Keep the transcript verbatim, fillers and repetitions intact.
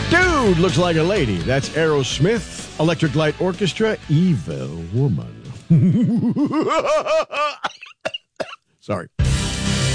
Dude looks like a lady. That's Aerosmith, Electric Light Orchestra, Evil Woman. Sorry.